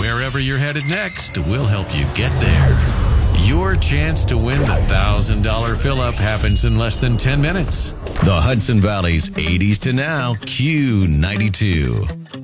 wherever you're headed next, we'll help you get there. Your chance to win the $1,000 fill-up happens in less than 10 minutes. The Hudson Valley's 80s to now Q92.